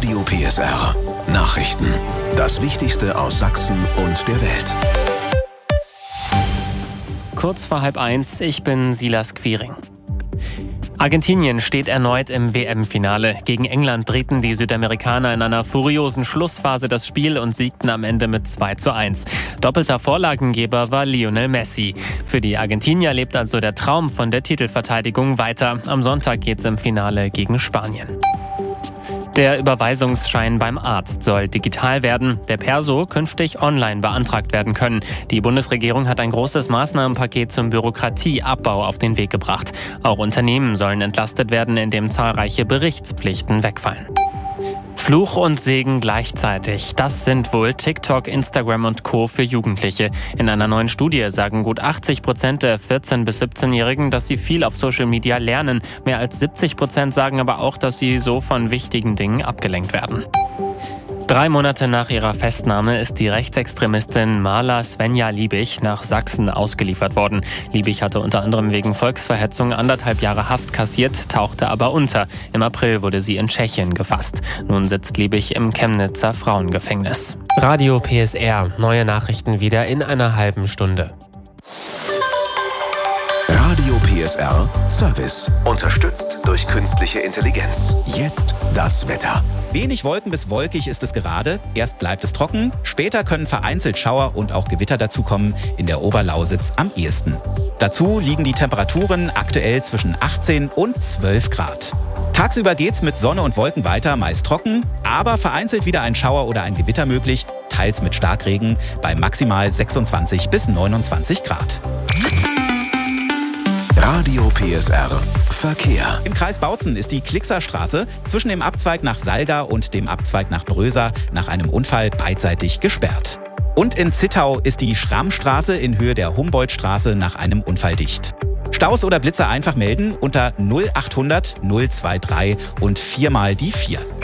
Radio PSR. Nachrichten. Das Wichtigste aus Sachsen und der Welt. Kurz vor 12:30, ich bin Silas Quiring. Argentinien steht erneut im WM-Finale. Gegen England drehten die Südamerikaner in einer furiosen Schlussphase das Spiel und siegten am Ende mit 2:1. Doppelter Vorlagengeber war Lionel Messi. Für die Argentinier lebt also der Traum von der Titelverteidigung weiter. Am Sonntag geht's im Finale gegen Spanien. Der Überweisungsschein beim Arzt soll digital werden, der Perso künftig online beantragt werden können. Die Bundesregierung hat ein großes Maßnahmenpaket zum Bürokratieabbau auf den Weg gebracht. Auch Unternehmen sollen entlastet werden, indem zahlreiche Berichtspflichten wegfallen. Fluch und Segen gleichzeitig. Das sind wohl TikTok, Instagram und Co. für Jugendliche. In einer neuen Studie sagen gut 80% der 14- bis 17-Jährigen, dass sie viel auf Social Media lernen. Mehr als 70% sagen aber auch, dass sie so von wichtigen Dingen abgelenkt werden. 3 Monate nach ihrer Festnahme ist die Rechtsextremistin Marla Svenja Liebig nach Sachsen ausgeliefert worden. Liebig hatte unter anderem wegen Volksverhetzung 1,5 Jahre Haft kassiert, tauchte aber unter. Im April wurde sie in Tschechien gefasst. Nun sitzt Liebig im Chemnitzer Frauengefängnis. Radio PSR, neue Nachrichten wieder in einer halben Stunde. Radio PSR Service. Unterstützt durch künstliche Intelligenz. Jetzt das Wetter. Wenig Wolken bis wolkig ist es gerade. Erst bleibt es trocken, später können vereinzelt Schauer und auch Gewitter dazukommen, in der Oberlausitz am ehesten. Dazu liegen die Temperaturen aktuell zwischen 18 und 12 Grad. Tagsüber geht's mit Sonne und Wolken weiter, meist trocken, aber vereinzelt wieder ein Schauer oder ein Gewitter möglich, teils mit Starkregen bei maximal 26 bis 29 Grad. Radio PSR Verkehr. Im Kreis Bautzen ist die Klickserstraße zwischen dem Abzweig nach Salga und dem Abzweig nach Bröser nach einem Unfall beidseitig gesperrt. Und in Zittau ist die Schrammstraße in Höhe der Humboldtstraße nach einem Unfall dicht. Staus oder Blitzer einfach melden unter 0800 023 und 4 mal die 4.